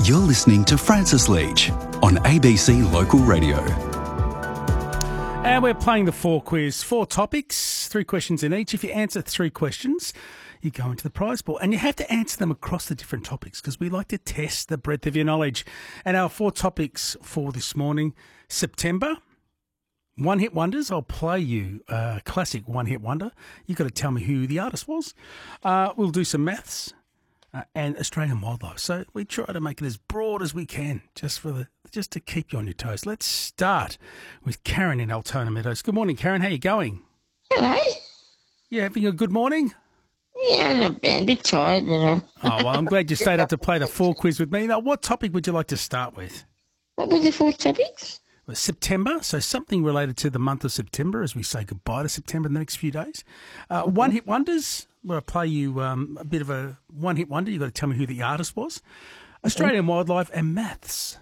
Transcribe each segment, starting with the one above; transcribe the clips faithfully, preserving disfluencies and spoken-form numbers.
You're listening to Francis Leach on A B C Local Radio. And we're playing the four quiz, four topics, three questions in each. If you answer three questions, you go into the prize pool. And you have to answer them across the different topics because we like to test the breadth of your knowledge. And our four topics for this morning, September, one-hit wonders. I'll play you a classic one-hit wonder. You've got to tell me who the artist was. Uh, we'll do some maths. Uh, and Australian wildlife. So we try to make it as broad as we can, just for the just to keep you on your toes. Let's start with Karen in Altona Meadows. Good morning, Karen. How are you going? Hello. You having a good morning? Yeah, not bad. A bit tired, you know. Oh, well, I'm glad you stayed up to play the four quiz with me. Now, what topic would you like to start with? What were the four topics? Well, September, so something related to the month of September as we say goodbye to September in the next few days. Uh, mm-hmm. One-hit wonders, where I play you um, a bit of a one-hit wonder. You've got to tell me who the artist was. Australian mm-hmm. wildlife and maths.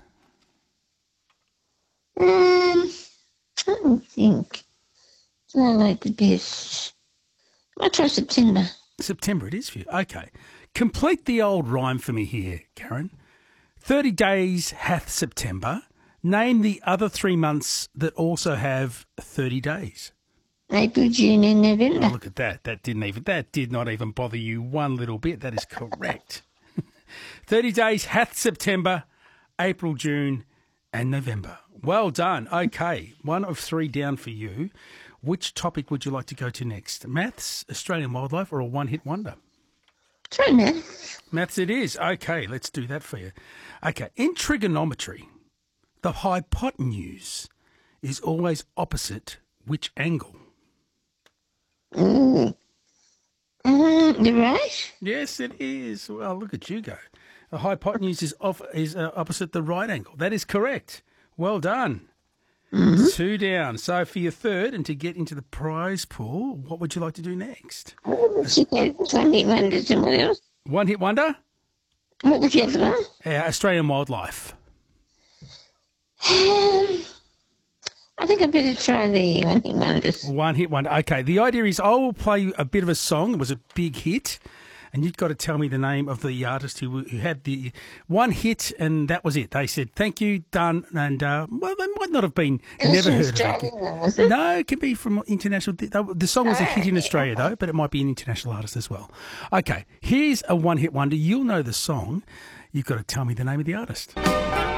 Um, I don't think. It's not like the best. I'll try September. September it is for you. Okay. Complete the old rhyme for me here, Karen. thirty days hath September. Name the other three months that also have thirty days. April, June and November. Oh, look at that. That didn't even that did not even bother you one little bit. That is correct. thirty days hath September, April, June and November. Well done. Okay. One of three down for you. Which topic would you like to go to next? Maths, Australian wildlife or a one-hit wonder? Try maths. Maths it is. Okay, let's do that for you. Okay. In trigonometry, the hypotenuse is always opposite which angle? Mm. Uh, the right? Yes, it is. Well, look at you go. The hypotenuse is off is uh, opposite the right angle. That is correct. Well done. Mm-hmm. Two down. So for your third, and to get into the prize pool, what would you like to do next? One hit wonder, someone else. One hit wonder? What was the other one? Uh, Australian wildlife. Um, I think I better try the one hit wonders. One hit wonder. Okay. The idea is I will play you a bit of a song. It was a big hit. And you've got to tell me the name of the artist who, who had the one hit, and that was it. They said, thank you, done. And, uh, well, they might not have been, it never heard Australian, of it. Was it. No, it can be from international. The song was a hit in Australia, though, but it might be an international artist as well. Okay, here's a one hit wonder. You'll know the song. You've got to tell me the name of the artist.